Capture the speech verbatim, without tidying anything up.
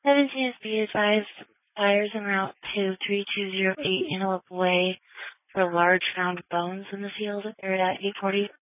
seventeen is be advised, buyers en route to three two zero eight Antelope Way for large found bones in the field. They're at eight forty